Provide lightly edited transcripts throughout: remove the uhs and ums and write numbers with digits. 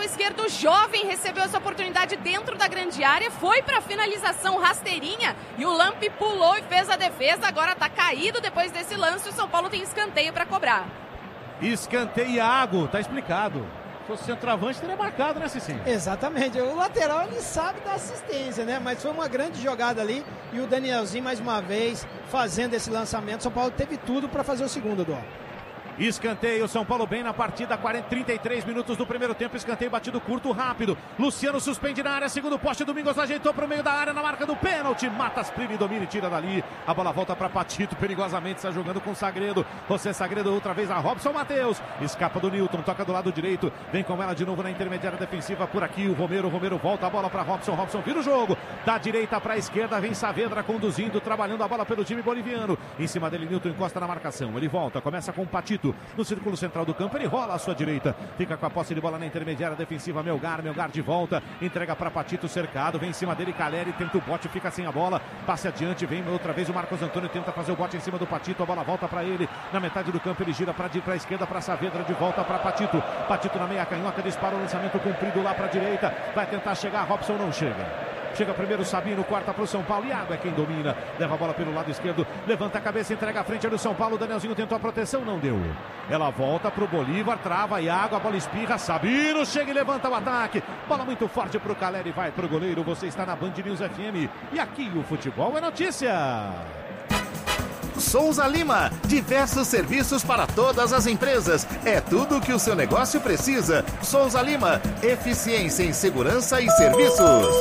esquerdo, jovem, recebeu essa oportunidade dentro da grande área, foi para finalização rasteirinha e o Lampi pulou e fez a defesa. Agora está caído depois desse lance. O São Paulo tem escanteio para cobrar. Escanteio, Iago, tá explicado. Se fosse centroavante, teria marcado, né, Cicinho? Exatamente. O lateral, ele sabe da assistência, né? Mas foi uma grande jogada ali. E o Danielzinho, mais uma vez, fazendo esse lançamento. São Paulo teve tudo para fazer o segundo, Dó. Escanteio, São Paulo bem na partida, 33 minutos do primeiro tempo, escanteio batido curto, rápido. Luciano suspende na área, segundo poste, Domingos ajeitou para o meio da área, na marca do pênalti. Matas Prime domina e tira dali. A bola volta para Patito, perigosamente, está jogando com Sagredo. José Sagredo outra vez a Robson Matheus. Escapa do Newton, toca do lado direito, vem com ela de novo na intermediária defensiva por aqui. O Romero volta a bola para Robson vira o jogo. Da direita para a esquerda, vem Saavedra conduzindo, trabalhando a bola pelo time boliviano. Em cima dele, Newton encosta na marcação. Ele volta, começa com o Patito. No círculo central do campo, ele rola à sua direita, fica com a posse de bola na intermediária defensiva. Melgar de volta, entrega para Patito, cercado, vem em cima dele Caleri, tenta o bote, fica sem a bola, passe adiante, vem outra vez o Marcos Antônio, tenta fazer o bote em cima do Patito, a bola volta para ele, na metade do campo ele gira para a esquerda, para Saavedra, de volta para Patito na meia canhota, dispara o lançamento comprido lá para a direita, vai tentar chegar, Robson não chega. Chega primeiro Sabino, corta para o São Paulo. Iago é quem domina. Leva a bola pelo lado esquerdo. Levanta a cabeça, entrega a frente do São Paulo. Danielzinho tentou a proteção, não deu. Ela volta para o Bolívar, trava Iago, a bola espirra. Sabino chega e levanta o ataque. Bola muito forte para o Caleri, vai para o goleiro. Você está na Band News FM. E aqui o futebol é notícia. Souza Lima, diversos serviços para todas as empresas. É tudo o que o seu negócio precisa. Souza Lima, eficiência em segurança e serviços.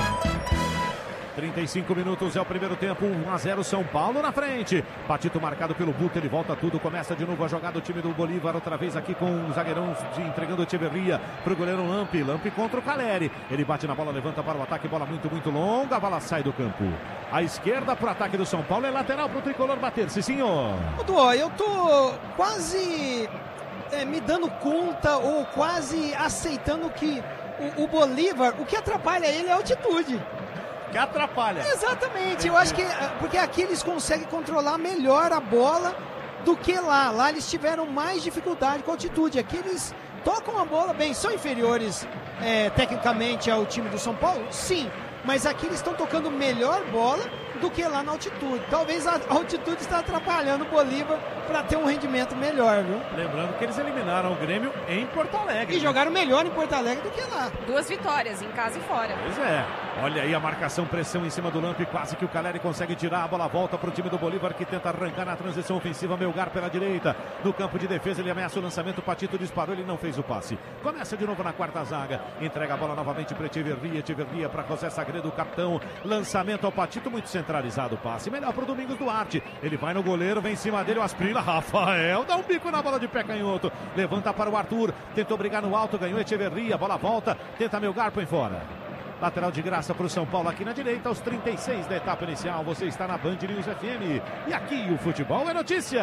35 minutos é o primeiro tempo, 1-0 São Paulo na frente. Patito marcado pelo Buta, ele volta tudo, começa de novo a jogada o time do Bolívar, outra vez aqui com o zagueirão entregando o Echeverria pro goleiro Lampi contra o Caleri. Ele bate na bola, levanta para o ataque, bola muito longa, a bola sai do campo. À esquerda pro ataque do São Paulo, é lateral pro tricolor bater, sim senhor. Duó, eu tô quase me dando conta ou quase aceitando que o Bolívar, o que atrapalha ele é a altitude. Que atrapalha. Exatamente, eu acho que porque aqui eles conseguem controlar melhor a bola do que lá. Lá eles tiveram mais dificuldade com a altitude. Aqui eles tocam a bola bem, são inferiores tecnicamente ao time do São Paulo? Sim, mas aqui eles estão tocando melhor bola do que lá na altitude. Talvez a altitude está atrapalhando o Bolívar para ter um rendimento melhor, viu? Lembrando que eles eliminaram o Grêmio em Porto Alegre. E jogaram melhor em Porto Alegre do que lá. 2 vitórias, em casa e fora. Pois é. Olha aí a marcação, pressão em cima do Lampi, quase que o Caleri consegue tirar, a bola volta para o time do Bolívar que tenta arrancar na transição ofensiva, Melgar pela direita, no campo de defesa ele ameaça o lançamento, Patito disparou, ele não fez o passe, começa de novo na quarta zaga, entrega a bola novamente para Echeverria para José Sagredo, o capitão, lançamento ao Patito, muito centralizado o passe, melhor para o Domingos Duarte, ele vai no goleiro, vem em cima dele o Asprila, Rafael, dá um bico na bola de pé canhoto, levanta para o Arthur, tentou brigar no alto, ganhou Echeverria, bola volta, tenta Melgar, põe fora. Lateral de graça para o São Paulo aqui na direita, aos 36 da etapa inicial. Você está na Band News FM. E aqui o futebol é notícia.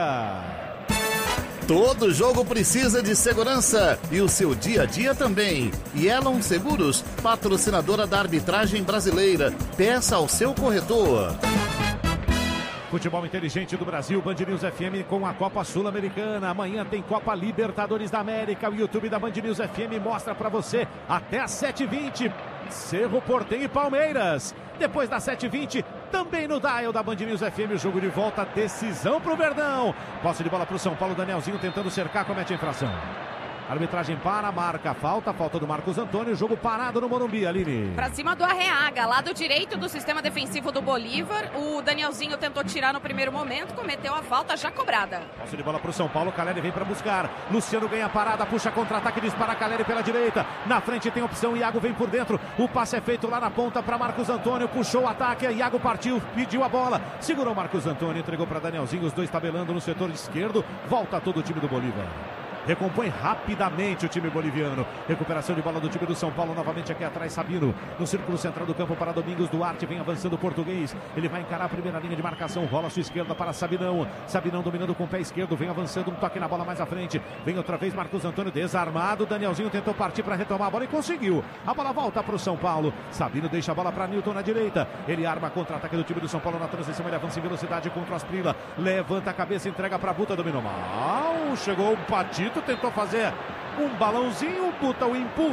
Todo jogo precisa de segurança e o seu dia a dia também. Yellow Seguros, patrocinadora da arbitragem brasileira. Peça ao seu corretor. Futebol inteligente do Brasil, Band News FM com a Copa Sul-Americana. Amanhã tem Copa Libertadores da América. O YouTube da Band News FM mostra para você até às 7h20. Cerro Porteño e Palmeiras. Depois das 7h20, também no dial da Band News FM, o jogo de volta, decisão pro Verdão. Posse de bola pro São Paulo, Danielzinho tentando cercar, comete a infração. Arbitragem para, marca a falta do Marcos Antônio, jogo parado no Morumbi, Aline. Pra cima do Arreaga, lado direito do sistema defensivo do Bolívar, o Danielzinho tentou tirar no primeiro momento, cometeu a falta já cobrada. Posse de bola pro São Paulo, Caleri vem pra buscar, Luciano ganha a parada, puxa contra-ataque, dispara Caleri pela direita, na frente tem opção, Iago vem por dentro, o passe é feito lá na ponta pra Marcos Antônio, puxou o ataque, Iago partiu, pediu a bola, segurou Marcos Antônio, entregou pra Danielzinho, os dois tabelando no setor esquerdo, volta todo o time do Bolívar. Recompõe rapidamente o time boliviano. Recuperação de bola do time do São Paulo. Novamente aqui atrás, Sabino. No círculo central do campo para Domingos Duarte. Vem avançando o português. Ele vai encarar a primeira linha de marcação. Rola a sua esquerda para Sabinão. Sabinão dominando com o pé esquerdo. Vem avançando. Um toque na bola mais à frente. Vem outra vez Marcos Antônio desarmado. Danielzinho tentou partir para retomar a bola e conseguiu. A bola volta para o São Paulo. Sabino deixa a bola para Newton na direita. Ele arma contra-ataque do time do São Paulo na transição. Ele avança em velocidade contra o Asprila. Levanta a cabeça, entrega para Buta. Dominou mal. Chegou o Patito. Tentou fazer um balãozinho, Buta o impulso